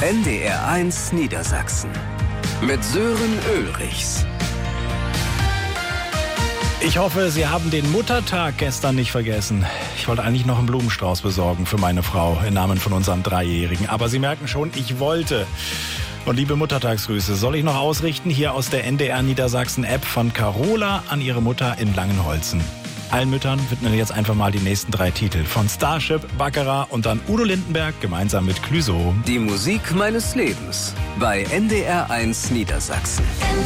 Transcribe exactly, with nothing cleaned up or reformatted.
N D R eins Niedersachsen mit Sören Ulrichs. Ich hoffe, Sie haben den Muttertag gestern nicht vergessen. Ich wollte eigentlich noch einen Blumenstrauß besorgen für meine Frau im Namen von unserem Dreijährigen. Aber Sie merken schon, ich wollte. Und liebe Muttertagsgrüße soll ich noch ausrichten hier aus der N D R Niedersachsen App von Carola an ihre Mutter in Langenholzen. Allen Müttern widmen wir jetzt einfach mal die nächsten drei Titel. Von Starship, Baccarat und dann Udo Lindenberg gemeinsam mit Clouseau. Die Musik meines Lebens bei N D R eins Niedersachsen.